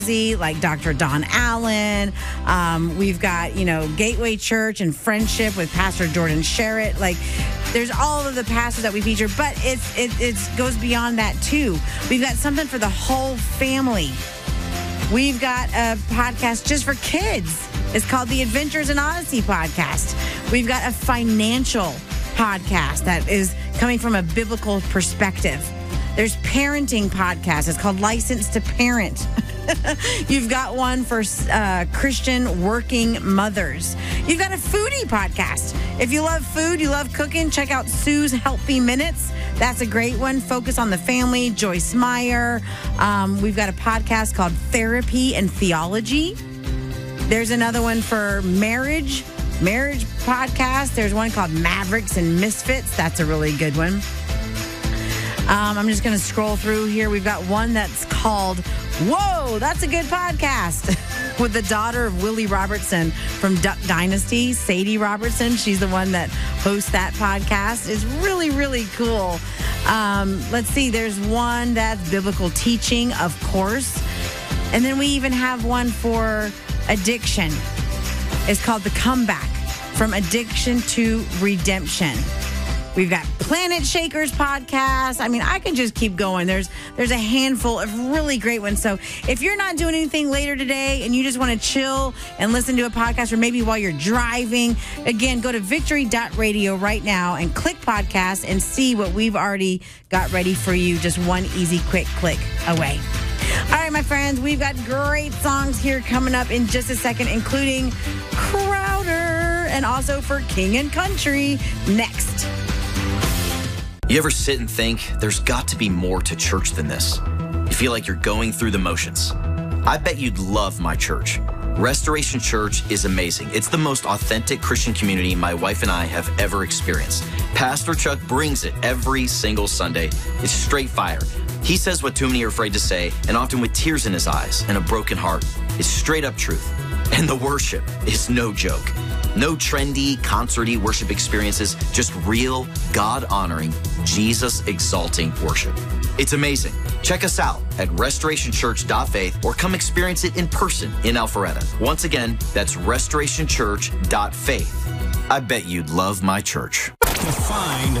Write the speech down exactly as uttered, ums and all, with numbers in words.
like Doctor Don Allen. Um, we've got, you know, Gateway Church and Friendship with Pastor Jordan Sherritt. Like, there's all of the pastors that we feature, but it's it it's, goes beyond that, too. We've got something for the whole family. We've got a podcast just for kids. It's called the Adventures in Odyssey podcast. We've got a financial podcast that is coming from a biblical perspective. There's parenting podcasts. It's called License to Parent. You've got one for uh, Christian working mothers. You've got a foodie podcast. If you love food, you love cooking, check out Sue's Healthy Minutes. That's a great one. Focus on the family. Joyce Meyer. Um, we've got a podcast called Therapy and Theology. There's another one for marriage, marriage podcast. There's one called Mavericks and Misfits. That's a really good one. Um, I'm just going to scroll through here. We've got one that's called Whoa, That's a Good Podcast with the daughter of Willie Robertson from Duck Dynasty, Sadie Robertson. She's the one that hosts that podcast. It's really, really cool. Um, let's see. There's one that's biblical teaching, of course. And then we even have one for addiction. It's called The Comeback, From Addiction to Redemption. We've got Planet Shakers podcast. I mean, I can just keep going. There's there's a handful of really great ones. So if you're not doing anything later today and you just want to chill and listen to a podcast, or maybe while you're driving, again, go to victory dot radio right now and click podcast and see what we've already got ready for you. Just one easy, quick click away. All right, my friends, we've got great songs here coming up in just a second, including Crowder and also for King and Country next. You ever sit and think, there's got to be more to church than this? You feel like you're going through the motions. I bet you'd love my church. Restoration Church is amazing. It's the most authentic Christian community my wife and I have ever experienced. Pastor Chuck brings it every single Sunday. It's straight fire. He says what too many are afraid to say, and often with tears in his eyes and a broken heart. It's straight up truth. And the worship is no joke. No trendy, concerty worship experiences, just real, God-honoring, Jesus-exalting worship. It's amazing. Check us out at restoration church dot faith or come experience it in person in Alpharetta. Once again, that's restoration church dot faith. I bet you'd love my church. To find